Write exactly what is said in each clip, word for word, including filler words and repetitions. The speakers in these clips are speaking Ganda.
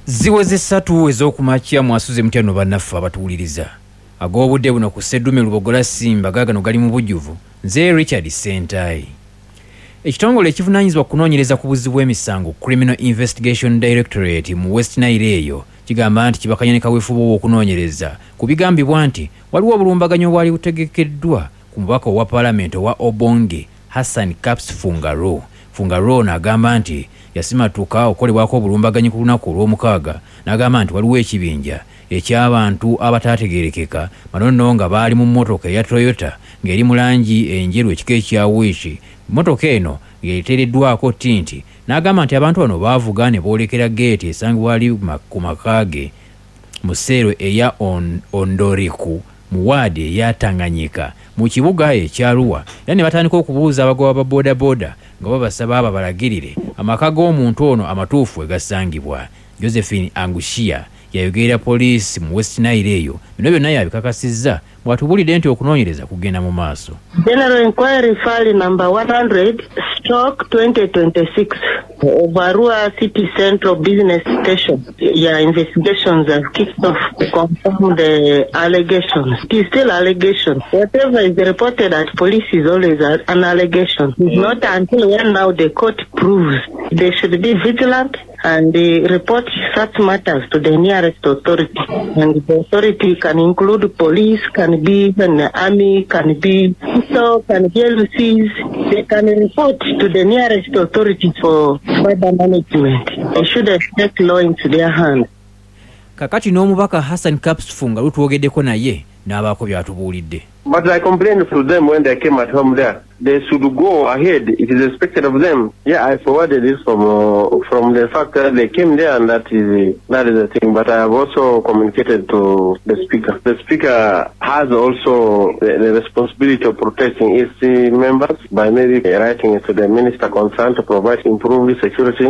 Ziweze ssatu ez'okumakya mwasuze mutya bannaffe abatuwuliriza. Ag'obudde buno ku Sseddume Lubogola Simba gaagano gali mu bujjuvu. Nze Richard Sentayi. Ekitongole ekivunaanyizibwa kunoonyereza ku buzzi bw'emisango Criminal Investigation Directorate mu West Nile eyo kigamba nti kibakanya ne kaweefube w'okunoonyereza ku bigambibwa nti waliwo obulumbaganyo obwali butegekeddwa ku mubaka owa Paalamenti owa Obonge Hassan Caps Fungaro. Fungaro n'agamba nti yasimatuka okolebwako obulumbaganyi ku lunaku olw'omukaaga n'agamba nti waliwo ekibinja eky'abantu abataategeerekeka bano nga baali mu mmotoka eya Toyota ng'eri mu langi enjeru ekika ekya wiishi. Mmotoka eno ng'eteereddwako tinti n'agamba nti abantu bano baavuga ne boolekera geeti esangibwa wali ku makaage mu sseero eya on, Ondoriku mu waadi eya Tanganyika mu kibuga ekya Arua era ne batandika okubuuza abagoba ba boodabooda nga babasaba ababalagirire amaka g'omuntu ono amatuufu egasangibwa. Josephine Angushia yayogerera poliisi mu West Nile eyo bino byonna yabikakasizza bw'atubuulidde nti okunoonyereza kugenda mu maaso. General Inquiry File number one hundred stroke twenty twenty-six of Arua City Central Business Station. Yeah, investigations have kicked off to confirm the allegations. It is still allegation. Whatever is reported at police is always an allegation. It's not until when now the court proves they should be vigilant and they report such matters to the nearest authority. And the authority can include police, can be even the army, can be so can be L Cs. They can report to the nearest authority for further management. They should take law into their hands. Kakati n'omubaka Hassan Caps Fungaro tuwogeddeko naye n'abaako by'atubuulidde. But I complained to them when they came at home there. They should go ahead. It is expected of them. Yeah, I forwarded this from uh, from the fact that they came there, and that is that is the thing. But I have also communicated to the speaker. The speaker has also the, the responsibility of protecting its members by maybe writing to the minister concerned to provide improved security.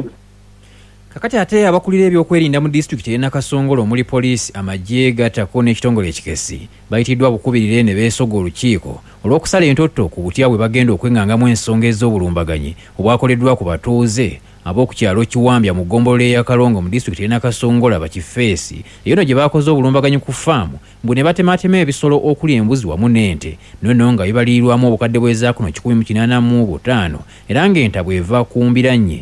Kakati ate abakulira ebyokwerinda mu district y'e Nakasongolo omuli poliisi amagye gatako n'ekitongole ekikesi bayitiddwa bukubirire ne beesoga olukiiko olw'okusala entotto ku butya bwe bagenda okweng'angamu ensonga ez'obulumbaganyi obwakoleddwa ku batuuze ab'oku kyalo Kiwambya mu ggombolola eya Kalongo mu district y'e Nakasongolo abakifeesi eyo gye baakoze obulumbaganyi ku faamu mbu ne batematema ebisolo okuli embuzi wamu n'ente nono nga bibaliirwamu obukadde bw'eza kuno kikumi mu kinaana mu butaano era ng'enta bw'eva ku mbiranye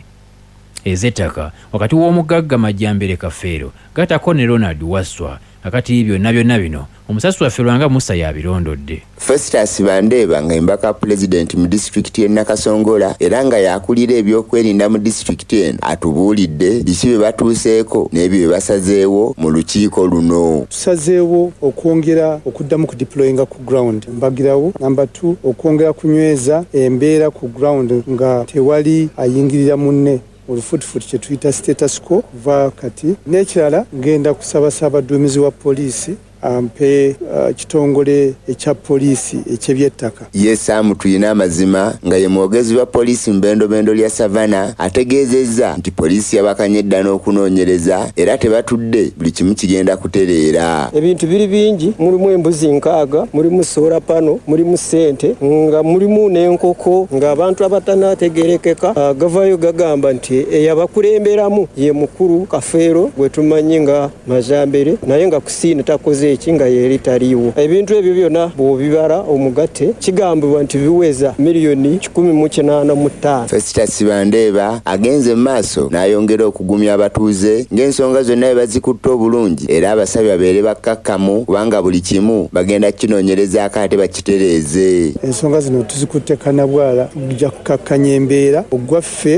ezettaka wakati w'omugagga Majjambere Kafeero gatako ne Ronald Waswa. Kakati byonna byonna bino omusasi waffe Lwanga Musa yabirondodde. Festus Bandeeba nga mbaka president mu district y'e Nakasongola era nga yakulira ebyokwerinda mu district eno atubuulidde biki bye batuuseeko n'ebyo bye basazeewo mu lukiiko luno. Tusazeewo okwongera okuddamu ku deployinga ku ground. Mbagirawo number two okwongera kunyweza embeera ku ground nga tewali ayingirira munne olufutufutu kye tuyita status quo kuva kati. N'ekirala ngenda kusaba Ssaabaduumizi wa poliisi ampe uh, kitongole ekya poliisi eky'ebyettaka. Ye Sam tuyina amazima nga ye mwogezi wa poliisi mbendo bendo lya Savana ategeezezza nti poliisi yabakanye edda n'okunoonyereza era tebatudde buli kimu kigenda kutereera. Ebintu biri bingi, mulimu embuzi nkaaga, mulimu solar panel, mulimu ssente, nga mulimu n'enkoko ng'abantu abatanaategeerekeka. Uh, gavayo gagamba nti eyabakulemberamu ye mukulu Kafeero gwe tumanyi nga Majjambere naye nga kusiina takoze ekinga yeri taliwo. Ebintu ebyo byonna bw'obibala omugatte kigambibwa nti biweza miliyoni kikumi mu kinaana mu ttaano. Festus Bandeeba agenze maaso n'ayongera okugumya abatuuze ng'ensonga zonna bye bazikutte obulungi era abasabye babeere bakkakkamu kubanga buli kimu bagenda kukinoonyerezaako ate bakitereeze. Ensonga zino tuzikutte kannabwala tujja kukakkanya embeera ogwaffe